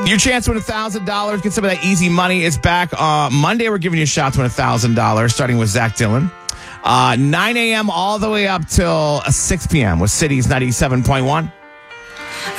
Your chance to win $1,000. Get some of that easy money. It's back. Monday, we're giving you a shot to win $1,000, starting with Zach Dillon. 9 a.m. all the way up till 6 p.m. with Cities 97.1.